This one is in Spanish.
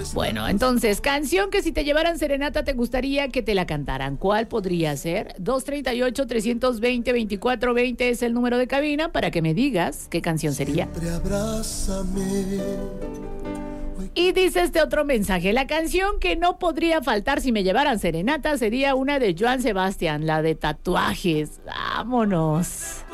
Bueno, entonces, canción que si te llevaran serenata te gustaría que te la cantaran. ¿Cuál podría ser? 238-320-2420 es el número de cabina para que me digas qué canción sería. Y dice este otro mensaje, la canción que no podría faltar si me llevaran serenata sería una de Joan Sebastián, la de Tatuajes. Vámonos.